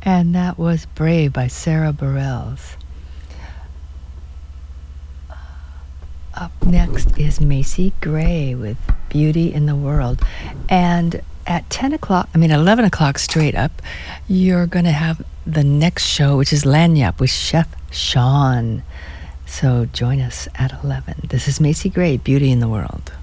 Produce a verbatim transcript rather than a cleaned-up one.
And that was Brave by Sarah Bareilles. Up next is Macy Gray with Beauty in the World. And at ten o'clock, I mean eleven o'clock straight up, you're going to have the next show, which is Lagniappe with Chef Sean. So join us at eleven. This is Macy Gray, Beauty in the World.